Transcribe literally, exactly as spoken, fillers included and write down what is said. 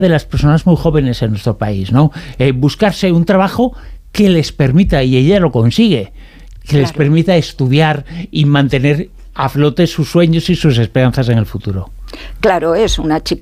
de las personas muy jóvenes en nuestro país, ¿no? Eh, buscarse un trabajo que les permita, y ella lo consigue, que claro. les permita estudiar y mantener a flote sus sueños y sus esperanzas en el futuro. Claro, es una chica